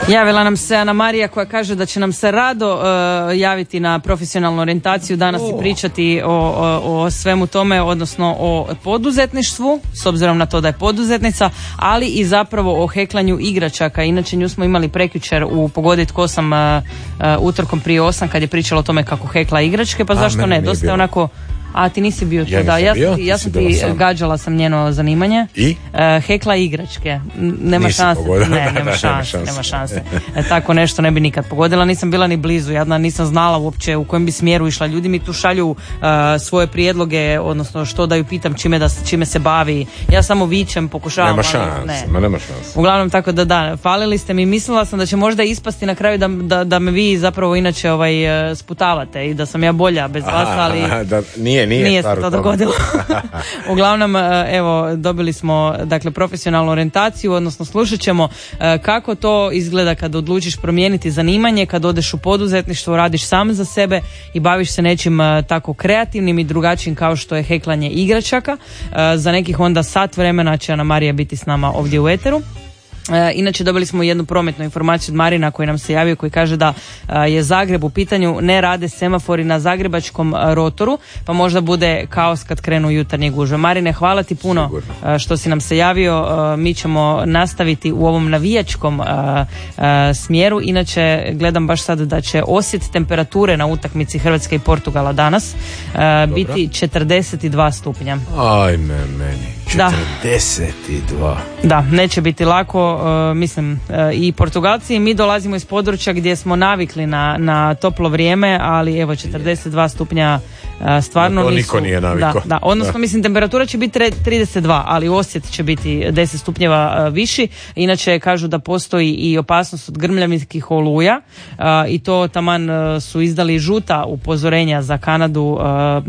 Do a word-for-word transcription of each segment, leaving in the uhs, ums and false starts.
Javila nam se Ana Marija koja kaže da će nam se rado uh, javiti na profesionalnu orijentaciju danas oh. i pričati o, o, o svemu tome, odnosno o poduzetništvu, s obzirom na to da je poduzetnica, ali i zapravo o heklanju igračaka. Inače nju smo imali prekjučer u Pogodi tko sam uh, uh, utorkom prije osam kad je pričala o tome kako hekla igračke, pa A, zašto ne, dosta je onako... A ti nisi bio tu, ja da. Ja, bio, ja sam ti sam. gađala sam njeno zanimanje. I? Uh, hekla igračke. Nema Nisi šanse. Pogodila. Ne, nema šanse. Nema šanse. E, tako nešto ne bi nikad pogodila. Nisam bila ni blizu. Ja nisam znala uopće u kojem bi smjeru išla. Ljudi mi tu šalju uh, svoje prijedloge, odnosno što da ju pitam čime, da, čime se bavi. Ja samo vičem, pokušavam. Nema šanse. Ne. Ma nema šanse. Uglavnom tako da da, falili ste mi. Mislila sam da će možda ispasti na kraju da, da, da me vi zapravo inače ovaj, sputavate i da sam ja bolja bez vas, ali da, nije, nije, nije se to dogodilo. Uglavnom, evo, dobili smo dakle profesionalnu orijentaciju, odnosno slušat ćemo kako to izgleda kad odlučiš promijeniti zanimanje, kad odeš u poduzetništvo, radiš sam za sebe i baviš se nečim tako kreativnim i drugačijim kao što je heklanje igračaka. Za nekih onda sat vremena će Ana Marija biti s nama ovdje u eteru. E, inače dobili smo jednu prometnu informaciju od Marina koji nam se javio, koji kaže da a, je Zagreb u pitanju, ne rade semafori na zagrebačkom a, rotoru, pa možda bude kaos kad krenu jutarnje gužve. Marine, hvala ti puno a, što si nam se javio. A, mi ćemo nastaviti u ovom navijačkom a, a, smjeru. Inače gledam baš sad da će osjet temperature na utakmici Hrvatske i Portugala danas a, biti četrdeset dva stupnja. Ajme meni, četrdeset dva. Da, da, neće biti lako. Uh, mislim uh, i Portugalci i mi dolazimo iz područja gdje smo navikli na, na toplo vrijeme, ali evo četrdeset dva stupnja uh, stvarno to nisu, niko nije navikao. Da, da, odnosno da. Mislim temperatura će biti trideset dva, ali osjet će biti deset stupnjeva uh, viši. Inače kažu da postoji i opasnost od grmljavinskih oluja uh, i to taman uh, su izdali žuta upozorenja za Kanadu uh,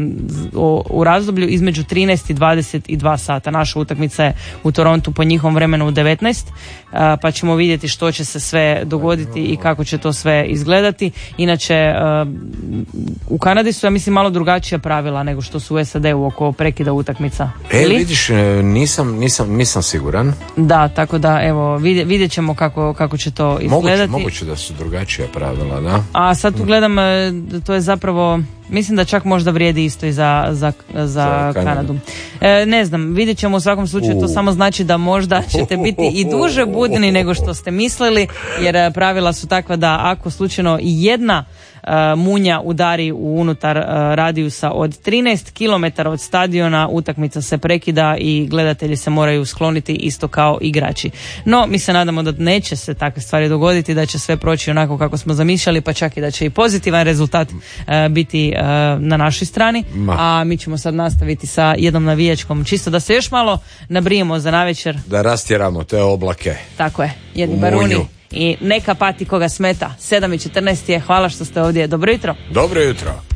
o, u razdoblju između trinaest i dvadeset dva sata. Naša utakmica je u Torontu po njihovom vremenu u devetnaest, pa ćemo vidjeti što će se sve dogoditi i kako će to sve izgledati. Inače u Kanadi su, ja mislim, malo drugačija pravila nego što su u S A D-u oko prekida utakmica. E, ili? Vidiš, nisam, nisam, nisam siguran. Da, tako da evo vidjet, vidjet ćemo kako, kako će to izgledati. Moguće, moguće da su drugačija pravila, da. A sad tu gledam, to je zapravo, mislim da čak možda vrijedi isto i za, za, za, za Kanadu. E, ne znam, vidjet ćemo u svakom slučaju, uh. to samo znači da možda ćete biti i duže budni nego što ste mislili, jer pravila su takva da ako slučajno jedna uh, munja udari u unutar uh, radijusa od trinaest kilometara od stadiona, utakmica se prekida i gledatelji se moraju skloniti isto kao igrači. No, mi se nadamo da neće se takve stvari dogoditi, da će sve proći onako kako smo zamišljali, pa čak i da će i pozitivan rezultat uh, biti uh, na našoj strani. Ma. A mi ćemo sad nastaviti sa jednom navijačkom, čisto da se još malo nabrijemo za navečer. Da rastjeramo te oblake. Tako je, jedni baruni. I neka pati koga smeta. sedam i četrnaest je, hvala što ste ovdje. Dobro jutro. Dobro jutro.